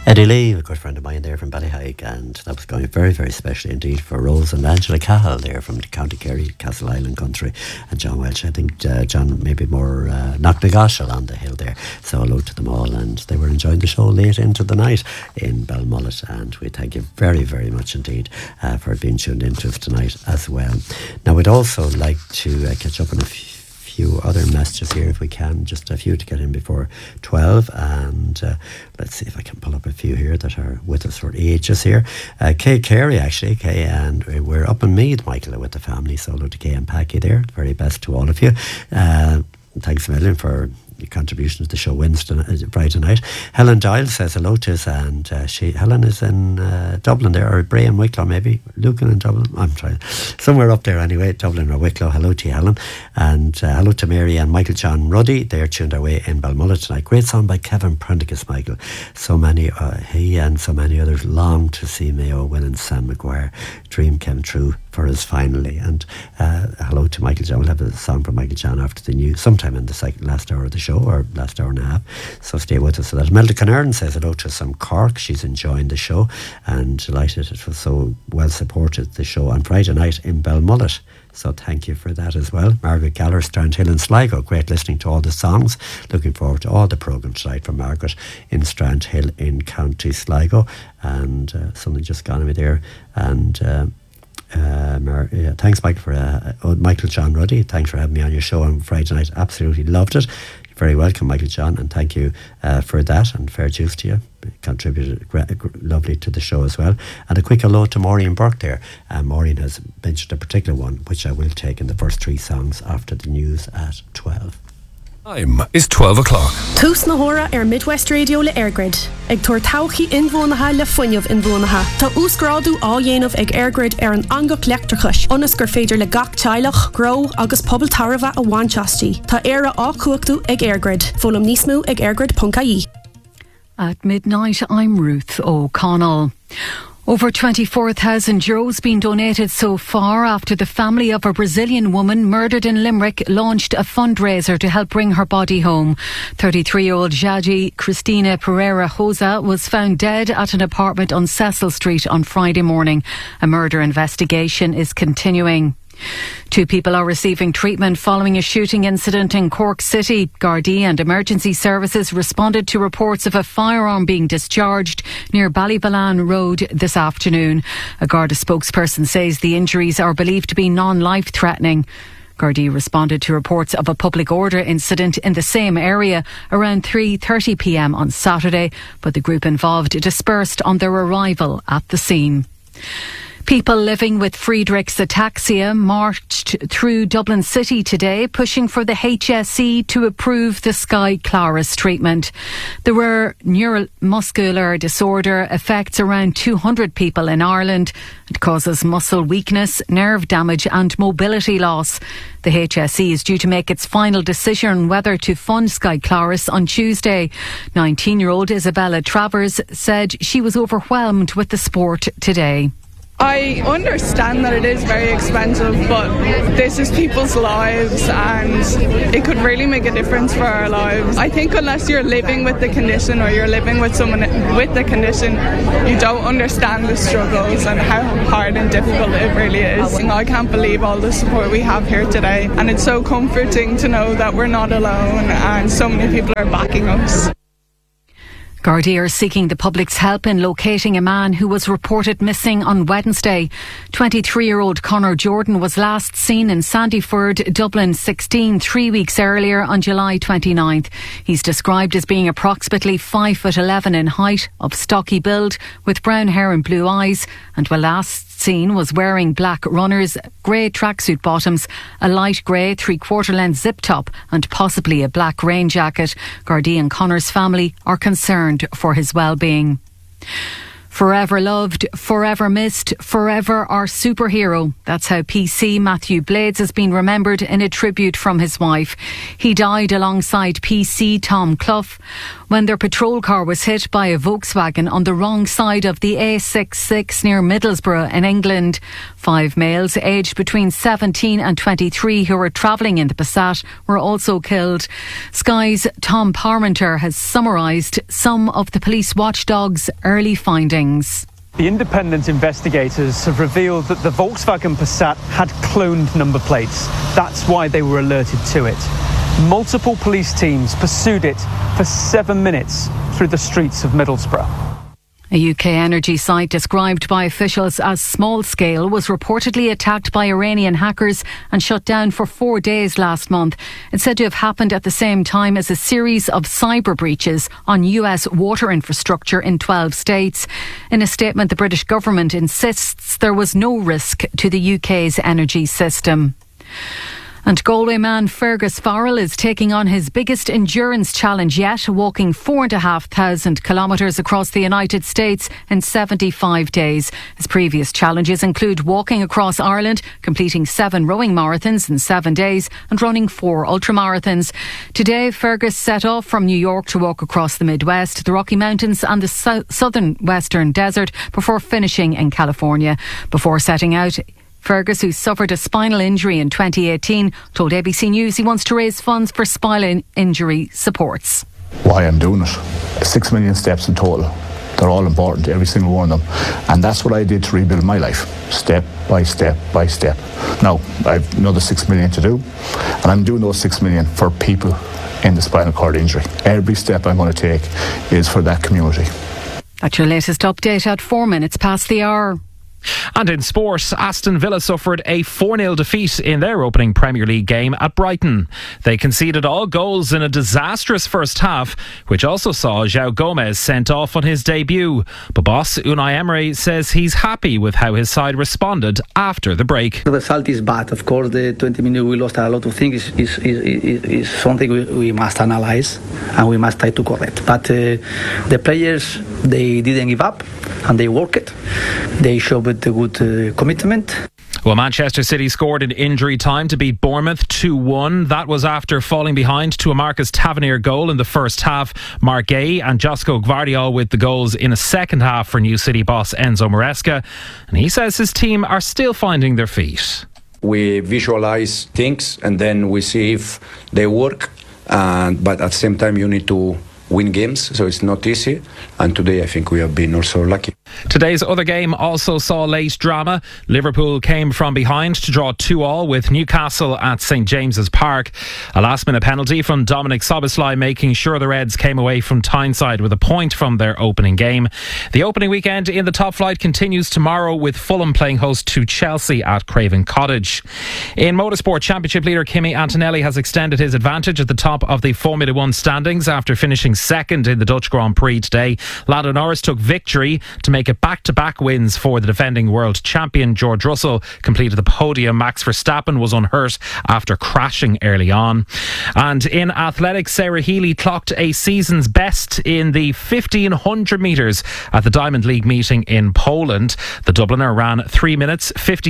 Eddie Lee, a good friend of mine there from Ballyhike, and that was going very, very specially indeed for Rose and Angela Cahill there from County Kerry, Castle Island country, and John Welch. I think John maybe more Knocknagosh on the hill there. So hello to them all, and they were enjoying the show late into the night in Belmullet, and we thank you very, very much indeed for being tuned into us tonight as well. Now we'd also like to catch up on a few other messages here if we can, just a few to get in before 12, and let's see if I can pull up a few here that are with us for ages here. Kay Carey actually, Kay, and we're up in Meath, Michael, with the family, so hello to Kay and Packy there, very best to all of you. Thanks a million for your contribution to the show Friday night. Helen Doyle says hello to us, and Helen is in Dublin there, or Bray and Wicklow maybe. Lucan in Dublin, I'm trying, somewhere up there anyway, Dublin or Wicklow. Hello to you, Helen, and hello to Mary and Michael John Ruddy. They're tuned our way in Belmullet tonight. Great song by Kevin Prendergast, Michael. So many, he and so many others long to see Mayo win, and Sam Maguire. Dream came true for us finally. And hello to Michael John. We'll have a song from Michael John after the news sometime in the last hour of the show, or last hour and a half, so stay with us for that. Melda Conern says hello to us from Cork. She's enjoying the show and delighted it was so well supported, the show on Friday night in Belmullet, so thank you for that as well. Margaret Galler, Strandhill in Sligo, great listening to all the songs, looking forward to all the programmes tonight from Margaret in Strandhill in County Sligo. And something just gone away there, and thanks Michael for Michael John Ruddy, thanks for having me on your show on Friday night, absolutely loved it. You're very welcome, Michael John, and thank you for that, and fair dues to you, contributed lovely to the show as well. And a quick hello to Maureen Burke there. Maureen has mentioned a particular one which I will take in the first three songs after the news at 12. Time is 12 o'clock. Tús na hóra Midwest Radio le Airgrid. Ag tuair tauchaí inbhuanaithe le foiineamh inbhuanaithe. Tá úsgrádu á dhéanamh ag Airgrid an angach leachtrachais. Onas gur féidir le gach teilech, gro agus pobl tarafa a bhainteastí. Tá éire á cuachtaú ag Airgrid. Fólam níos mó ag airgrid.ie. At midnight, I'm Ruth O'Connell. Over €24,000 been donated so far after the family of a Brazilian woman murdered in Limerick launched a fundraiser to help bring her body home. 33-year-old Jadi Cristina Pereira Rosa was found dead at an apartment on Cecil Street on Friday morning. A murder investigation is continuing. 2 people are receiving treatment following a shooting incident in Cork City. Gardaí and emergency services responded to reports of a firearm being discharged near Ballybalan Road this afternoon. A Garda spokesperson says the injuries are believed to be non-life threatening. Gardaí responded to reports of a public order incident in the same area around 3:30 p.m. on Saturday, but the group involved dispersed on their arrival at the scene. People living with Friedreich's ataxia marched through Dublin City today, pushing for the HSE to approve the Skyclarys treatment. The rare neuromuscular disorder affects around 200 people in Ireland. It causes muscle weakness, nerve damage and mobility loss. The HSE is due to make its final decision whether to fund Skyclarys on Tuesday. 19-year-old Isabella Travers said she was overwhelmed with the sport today. I understand that it is very expensive, but this is people's lives and it could really make a difference for our lives. I think unless you're living with the condition or you're living with someone with the condition, you don't understand the struggles and how hard and difficult it really is. I can't believe all the support we have here today, and it's so comforting to know that we're not alone and so many people are backing us. Gardaí are seeking the public's help in locating a man who was reported missing on Wednesday. 23-year-old Conor Jordan was last seen in Sandyford, Dublin 16, 3 weeks earlier on July 29th. He's described as being approximately 5'11" in height, of stocky build, with brown hair and blue eyes, and when last seen was wearing black runners, grey tracksuit bottoms, a light grey 3/4 length zip top and possibly a black rain jacket. Gardaí and Conor's family are concerned for his well-being. Forever loved, forever missed, forever our superhero. That's how PC Matthew Blades has been remembered in a tribute from his wife. He died alongside PC Tom Clough when their patrol car was hit by a Volkswagen on the wrong side of the A66 near Middlesbrough in England. 5 males aged between 17 and 23 who were travelling in the Passat were also killed. Sky's Tom Parmenter has summarised some of the police watchdog's early findings. The independent investigators have revealed that the Volkswagen Passat had cloned number plates. That's why they were alerted to it. Multiple police teams pursued it for 7 minutes through the streets of Middlesbrough. A UK energy site described by officials as small-scale was reportedly attacked by Iranian hackers and shut down for 4 days last month. It's said to have happened at the same time as a series of cyber breaches on US water infrastructure in 12 states. In a statement, the British government insists there was no risk to the UK's energy system. And Galway man Fergus Farrell is taking on his biggest endurance challenge yet, walking 4,500 kilometres across the United States in 75 days. His previous challenges include walking across Ireland, completing 7 rowing marathons in 7 days and running 4 ultramarathons. Today, Fergus set off from New York to walk across the Midwest, the Rocky Mountains and the southern Western Desert before finishing in California. Before setting out, Fergus, who suffered a spinal injury in 2018, told ABC News he wants to raise funds for spinal injury supports. Why I'm doing it. 6 million steps in total. They're all important, every single one of them. And that's what I did to rebuild my life, step by step by step. Now, I've another 6 million to do, and I'm doing those 6 million for people in the spinal cord injury. Every step I'm going to take is for that community. That's your latest update at 4 minutes past the hour. And in sport, Aston Villa suffered a 4-0 defeat in their opening Premier League game at Brighton. They conceded all goals in a disastrous first half, which also saw João Gomez sent off on his debut. But boss Unai Emery says he's happy with how his side responded after the break. The result is bad. Of course, the 20 minutes we lost a lot of things is something we must analyse and we must try to correct. But the players, they didn't give up and they worked. They showed a good commitment. Well, Manchester City scored in injury time to beat Bournemouth 2-1. That was after falling behind to a Marcus Tavernier goal in the first half. Marc Guéhi and Josko Gvardiol with the goals in a second half for new City boss Enzo Maresca. And he says his team are still finding their feet. We visualize things and then we see if they work. But at the same time, you need to win games, so it's not easy. And today I think we have been also lucky. Today's other game also saw late drama. Liverpool came from behind to draw 2-2 with Newcastle at St James's Park. A last-minute penalty from Dominic Szoboszlai making sure the Reds came away from Tyneside with a point from their opening game. The opening weekend in the top flight continues tomorrow with Fulham playing host to Chelsea at Craven Cottage. In motorsport, Championship leader Kimi Antonelli has extended his advantage at the top of the Formula 1 standings after finishing second in the Dutch Grand Prix today. Lando Norris took victory to make it back-to-back wins for the defending world champion. George Russell completed the podium. Max Verstappen was unhurt after crashing early on. And in athletics, Sarah Healy clocked a season's best in the 1500 metres at the Diamond League meeting in Poland. The Dubliner ran 3 minutes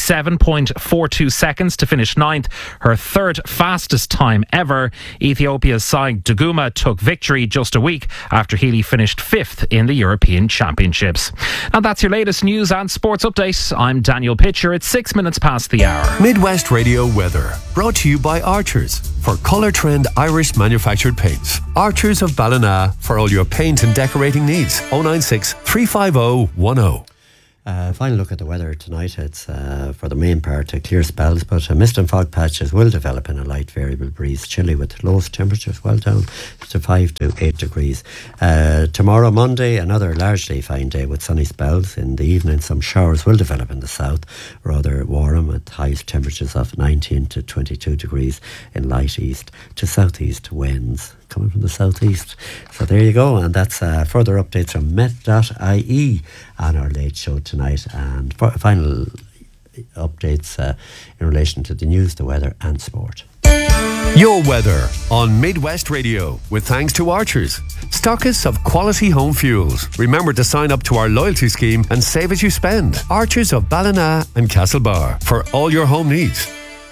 57.42 seconds to finish ninth, her third fastest time ever. Ethiopia's Sai Duguma took victory just a week after Healy finished fifth in the European Championships. And that's your latest news and sports update. I'm Daniel Pitcher. It's 6 minutes past the hour. Midwest Radio weather brought to you by Archers for Colour Trend Irish manufactured paints. Archers of Ballina for all your paint and decorating needs. 096 350 10. Final look at the weather tonight. It's for the main part clear spells, but mist and fog patches will develop in a light variable breeze. Chilly with lowest temperatures well down to 5 to 8 degrees. Tomorrow, Monday, another largely fine day with sunny spells. In the evening, some showers will develop in the south, rather warm with highest temperatures of 19 to 22 degrees in light east to southeast winds coming from the southeast. So there you go, and that's further updates from met.ie on our late show tonight, and final updates in relation to the news, the weather and sport. Your weather on Midwest Radio with thanks to Archers, stockists of quality home fuels. Remember to sign up to our loyalty scheme and save as you spend. Archers of Ballina and Castlebar for all your home needs.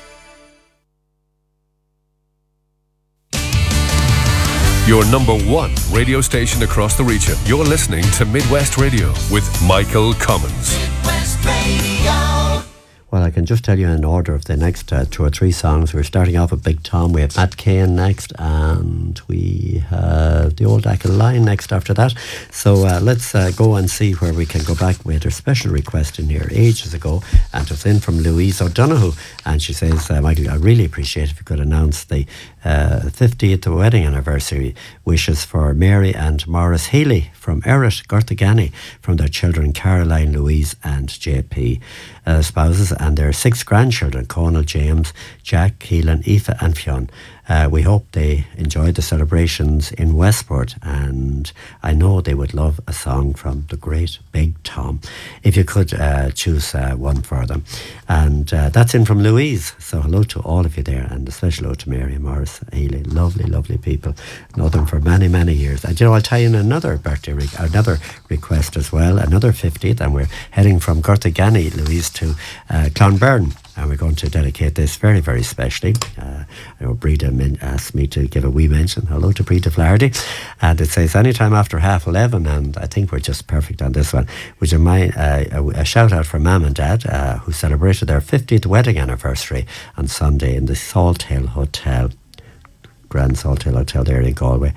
Your number one radio station across the region. You're listening to Midwest Radio with Michael Cummins. Midwest Radio. Well, I can just tell you in order of the next 2 or 3 songs. We're starting off with Big Tom. We have Matt Cain next, and we have the Old Ackle Line next after that. So let's go and see where we can go back. We had a special request in here ages ago, and it was in from Louise O'Donoghue, and she says, Michael, I really appreciate if you could announce the 50th wedding anniversary wishes for Mary and Maurice Healy from Errit, Gortagany, from their children Caroline, Louise and JP, spouses, and their 6 grandchildren, Conal, James, Jack, Keelan, Aoife and Fionn. We hope they enjoyed the celebrations in Westport, and I know they would love a song from the great Big Tom. If you could choose one for them. And that's in from Louise. So hello to all of you there, and a special hello to Mary and Maurice Healy. Lovely, lovely people. Know them for many, many years. And you know, I'll tie in another birthday, another request as well, another 50th, and we're heading from Gortagany, Louise, to Clonberne. And we're going to dedicate this very, very specially. I know Breda asked me to give a wee mention. Hello to Breda Flaherty. And it says, anytime after 11:30, and I think we're just perfect on this one. Would you mind a shout out for Mum and Dad, who celebrated their 50th wedding anniversary on Sunday in the Salt Hill Hotel, Grand Salt Hill Hotel there in Galway.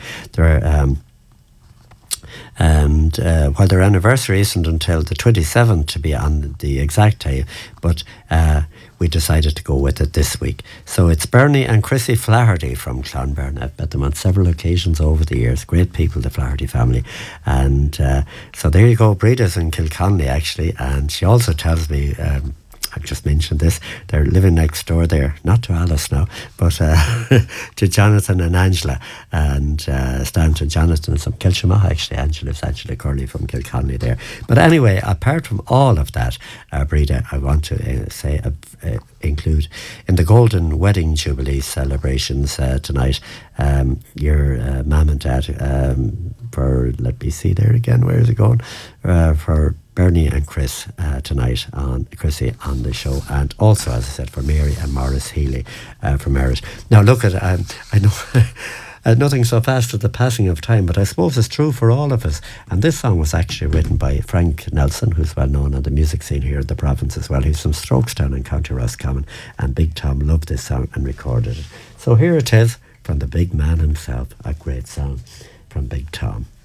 And while their anniversary isn't until the 27th to be on the exact day, but we decided to go with it this week. So it's Bernie and Chrissy Flaherty from Clonberne. I've met them on several occasions over the years. Great people, the Flaherty family. And so there you go. Breda's in Kilconnelly, actually. And she also tells me, I've just mentioned this, they're living next door there, not to Alice now, but to Jonathan and Angela, and Stanton, Jonathan, and some Kilshamaha, actually. Angela Curley from Kilconnelly there. But anyway, apart from all of that, Breda, I want to say, include in the Golden Wedding Jubilee celebrations tonight, your mum and dad, for, let me see there again, where is it going? For Bernie and Chris tonight, on Chrissy on the show, and also, as I said, for Mary and Maurice Healy from Errit. Now look at, I know nothing so fast as the passing of time, but I suppose it's true for all of us. And this song was actually written by Frank Nelson, who's well known on the music scene here in the province as well. He's from Strokestown in County Roscommon, and Big Tom loved this song and recorded it. So here it is from the big man himself, a great song from Big Tom.